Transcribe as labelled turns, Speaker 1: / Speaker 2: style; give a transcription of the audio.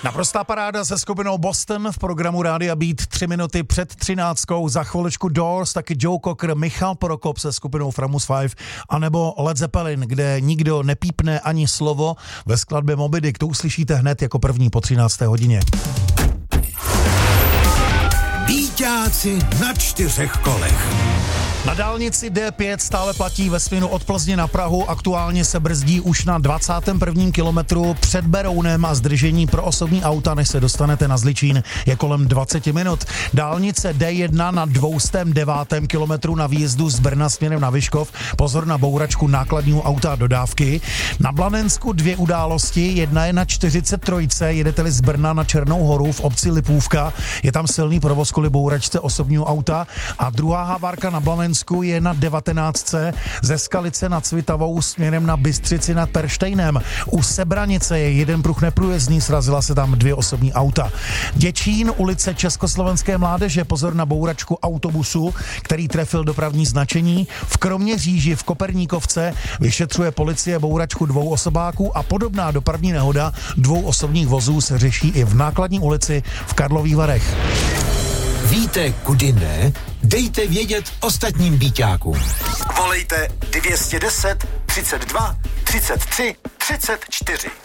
Speaker 1: Naprostá paráda se skupinou Boston v programu Rádia Beat 3 minuty před 13. Za chviličku Doors, taky Joe Cocker, Michal Prokop se skupinou Framus 5, anebo Led Zeppelin, kde nikdo nepípne ani slovo ve skladbě Moby Dick. To uslyšíte hned jako první po 13. hodině.
Speaker 2: Bíťáci na 4 kolech.
Speaker 1: Na dálnici D5 stále platí ve směru od Plzně na Prahu, aktuálně se brzdí už na 21. kilometru před Berounem a zdržení pro osobní auta, než se dostanete na Zličín, je kolem 20 minut. Dálnice D1 na 209. kilometru na výjezdu z Brna směrem na Vyškov, pozor na bouračku nákladního auta a dodávky. Na Blanensku 2 události, jedna je na 43, jedete-li z Brna na Černou horu v obci Lipůvka, je tam silný provoz kvůli bouračce osobního auta a druhá havárka na Blanensku je na 19. ze Skalice nad Svitavou směrem na Bystřici nad Perštejnem. U Sebranice je jeden pruh neprůjezdný, srazila se tam 2 osobní auta. Děčín, ulice Československé mládeže, pozor na bouračku autobusu, který trefil dopravní značení. V Kroměříži v Koperníkovce vyšetřuje policie bouračku 2 osobáků a podobná dopravní nehoda 2 osobních vozů se řeší i v Nákladní ulici v Karlových Varech.
Speaker 2: Víte, kudy ne? Dejte vědět ostatním bíťákům.
Speaker 3: Volejte 210 32 33 34.